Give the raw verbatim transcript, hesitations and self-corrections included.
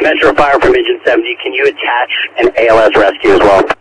Metro Fire from Engine seventy, can you attach an A L S rescue as well?